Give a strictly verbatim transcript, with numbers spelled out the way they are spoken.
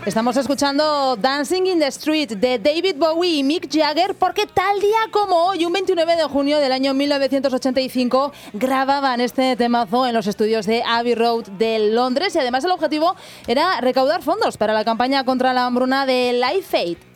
Estamos escuchando Dancing in the Street de David Bowie y Mick Jagger porque tal día como hoy, un veintinueve de junio del año mil novecientos ochenta y cinco, grababan este temazo en los estudios de Abbey Road de Londres y además el objetivo era recaudar fondos para la campaña contra la hambruna de Live Aid.